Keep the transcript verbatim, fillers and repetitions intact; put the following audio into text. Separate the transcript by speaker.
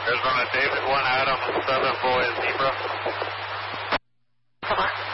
Speaker 1: Arizona David, one Adam, seven boy Zebra.
Speaker 2: Come on.